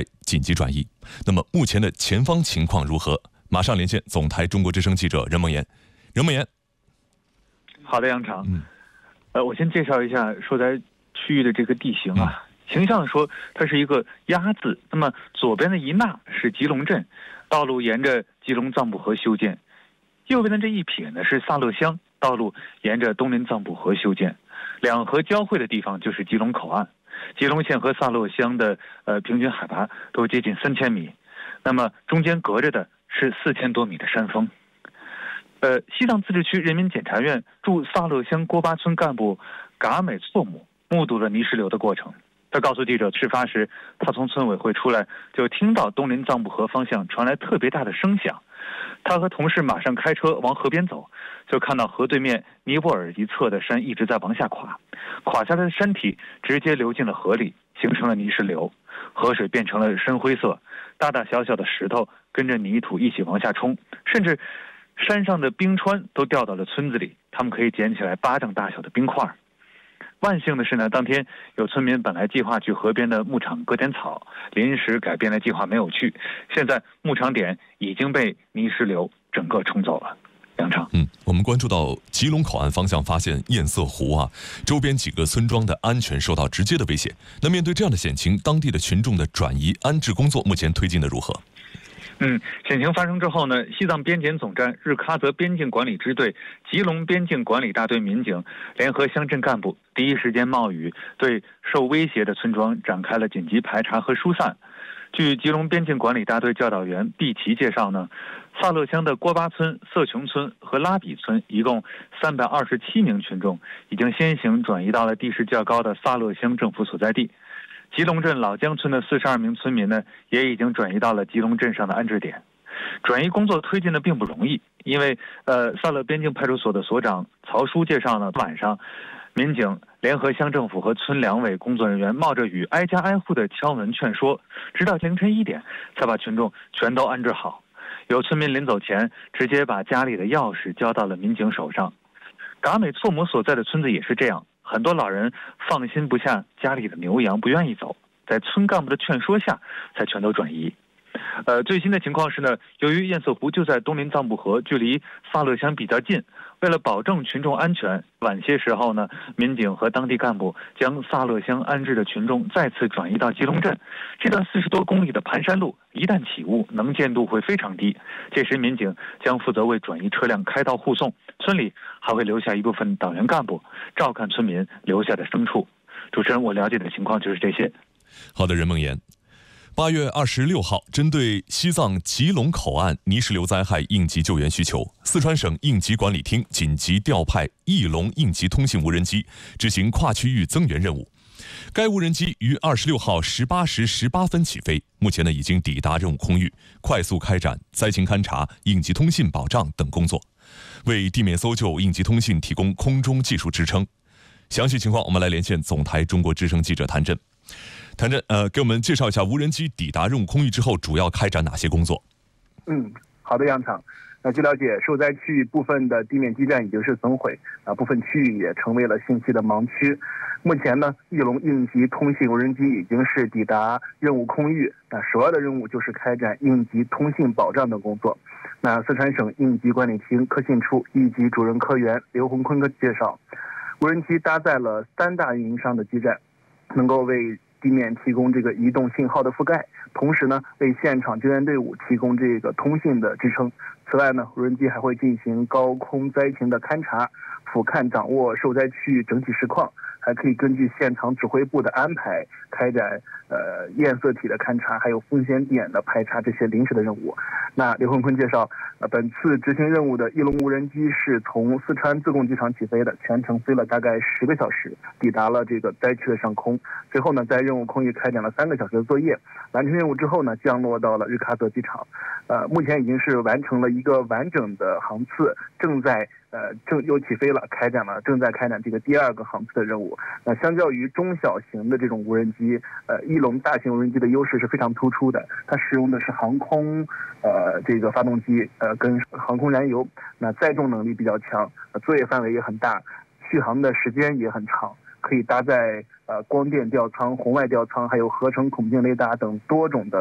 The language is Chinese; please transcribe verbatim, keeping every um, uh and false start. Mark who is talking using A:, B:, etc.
A: 台紧急转移。那么目前的前方情况如何？马上连线总台中国之声记者任梦妍。任梦妍。
B: 好的，杨常。
A: 嗯，
B: 呃，我先介绍一下受灾区域的这个地形啊。嗯、形象地说，它是一个鸭字。那么左边的一捺是吉隆镇，道路沿着吉隆藏布河修建；右边的这一撇呢是萨勒乡，道路沿着东林藏布河修建。两河交汇的地方就是吉隆口岸。吉隆县和萨勒乡的呃平均海拔都接近三千米，那么中间隔着的是四千多米的山峰。呃，西藏自治区人民检察院驻萨勒乡郭巴村干部嘎美措姆目睹了泥石流的过程。他告诉记者，事发时他从村委会出来，就听到东林藏布河方向传来特别大的声响。他和同事马上开车往河边走，就看到河对面尼泊尔一侧的山一直在往下垮，垮下来的山体直接流进了河里，形成了泥石流。河水变成了深灰色，大大小小的石头跟着泥土一起往下冲，甚至山上的冰川都掉到了村子里，他们可以捡起来巴掌大小的冰块。万幸的是呢，当天有村民本来计划去河边的牧场割点草，临时改变了计划没有去。现在牧场点已经被泥石流整个冲走了。杨常，
A: 嗯，我们关注到吉隆口岸方向发现堰塞湖啊，周边几个村庄的安全受到直接的威胁。那面对这样的险情，当地的群众的转移安置工作目前推进的如何？
B: 嗯，险情发生之后呢，西藏边检总站日喀则边境管理支队、吉隆边境管理大队民警联合乡镇干部，第一时间冒雨对受威胁的村庄展开了紧急排查和疏散。据吉隆边境管理大队教导员毕奇介绍呢，萨勒乡的郭巴村、色琼村和拉比村一共三百二十七名群众已经先行转移到了地势较高的萨勒乡政府所在地。吉隆镇老江村的四十二名村民呢，也已经转移到了吉隆镇上的安置点。转移工作推进的并不容易，因为呃，萨勒边境派出所的所长曹叔介绍呢，晚上民警联合乡政府和村两委工作人员冒着雨挨家挨户的敲门劝说，直到凌晨一点才把群众全都安置好。有村民临走前直接把家里的钥匙交到了民警手上。嘎美措姆所在的村子也是这样，很多老人放心不下家里的牛羊，不愿意走，在村干部的劝说下才全都转移。呃，最新的情况是呢，由于堰塞湖就在东林藏布河，距离萨勒乡比较近，为了保证群众安全，晚些时候呢，民警和当地干部将萨勒乡安置的群众再次转移到吉隆镇。这段四十多公里的盘山路，一旦起雾，能见度会非常低。这时，民警将负责为转移车辆开道护送，村里还会留下一部分党员干部照看村民留下的牲畜。主持人，我了解的情况就是这些。
A: 好的，任梦妍。八月二十六号，针对西藏吉隆口岸泥石流灾害应急救援需求，四川省应急管理厅紧急调派翼龙应急通信无人机执行跨区域增援任务。该无人机于二十六号十八时十八分起飞，目前呢已经抵达任务空域，快速开展灾情勘查、应急通信保障等工作，为地面搜救、应急通信提供空中技术支撑。详细情况，我们来连线总台中国之声记者谭震。谭震，呃，给我们介绍一下无人机抵达任务空域之后，主要开展哪些工作？
C: 嗯，好的，杨场。那据了解，受灾区域部分的地面基站已经是损毁，啊，部分区域也成为了信息的盲区。目前呢，翼龙应急通信无人机已经是抵达任务空域，那首要的任务就是开展应急通信保障的工作。那四川省应急管理厅科信处一级主任科员刘洪坤介绍，无人机搭载了三大运营商的基站，能够为地面提供这个移动信号的覆盖，同时呢，为现场救援队伍提供这个通信的支撑。此外呢，无人机还会进行高空灾情的勘察，俯瞰掌握受灾区域整体实况，还可以根据现场指挥部的安排开展呃堰塞体的勘察，还有风险点的排查这些临时的任务。那刘洪坤介绍，呃，本次执行任务的翼龙无人机是从四川自贡机场起飞的，全程飞了大概十个小时，抵达了这个灾区的上空。随后呢，在任务空域开展了三个小时的作业，完成任务之后呢，降落到了日喀则机场。呃，目前已经是完成了一个完整的航次，正在呃正又起飞了，开展了正在开展这个第二个航次的任务。那相较于中小型的这种无人机，呃，翼龙大型无人机的优势是非常突出的，它使用的是航空呃这个发动机，呃跟航空燃油，那载重能力比较强，呃、作业范围也很大，续航的时间也很长。 可以搭载呃光电吊舱、红外吊舱，还有合成孔径雷达等多种的